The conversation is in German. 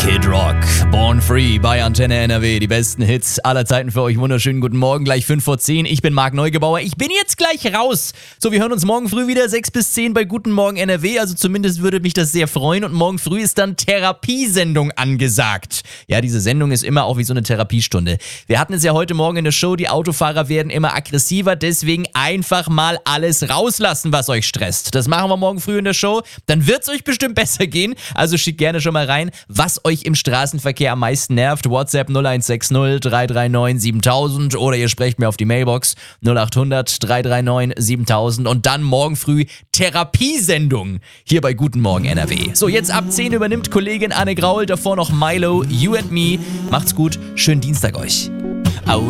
Kid Rock, Born Free bei Antenne NRW. Die besten Hits aller Zeiten für euch. Wunderschönen guten Morgen, gleich 5:10 Uhr. Ich bin Marc Neugebauer. Ich bin jetzt gleich raus. So, wir hören uns morgen früh wieder 6 bis 10 bei Guten Morgen NRW. Also zumindest würde mich das sehr freuen. Und morgen früh ist dann Therapiesendung angesagt. Ja, diese Sendung ist immer auch wie so eine Therapiestunde. Wir hatten es ja heute Morgen in der Show. Die Autofahrer werden immer aggressiver. Deswegen einfach mal alles rauslassen, was euch stresst. Das machen wir morgen früh in der Show. Dann wird es euch bestimmt besser gehen. Also schickt gerne schon mal rein, was euch im Straßenverkehr am meisten nervt. WhatsApp 0160 339 7000 oder ihr sprecht mir auf die Mailbox 0800 339 7000 und dann morgen früh Therapiesendung hier bei Guten Morgen NRW. So, jetzt ab 10 übernimmt Kollegin Anne Graul, davor noch Milo, You and Me. Macht's gut, schönen Dienstag euch. Au.